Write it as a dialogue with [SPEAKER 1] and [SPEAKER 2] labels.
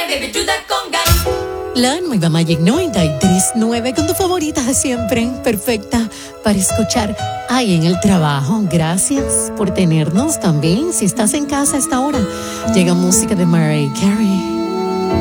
[SPEAKER 1] baby, do that conga.
[SPEAKER 2] La nueva Magic 93.9 con tu favorita de siempre, perfecta para escuchar ahí en el trabajo. Gracias por tenernos también. Si estás en casa a esta hora, llega música de Mariah Carey.